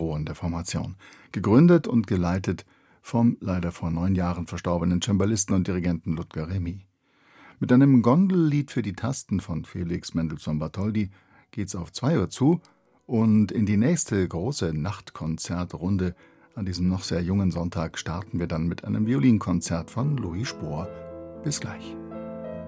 Libero in der Formation. Gegründet und geleitet vom leider vor 9 Jahren verstorbenen Cembalisten und Dirigenten Ludger Remy. Mit einem Gondellied für die Tasten von Felix Mendelssohn Bartholdy geht's auf 2 Uhr zu und in die nächste große Nachtkonzertrunde an diesem noch sehr jungen Sonntag starten wir dann mit einem Violinkonzert von Louis Spohr. Bis gleich.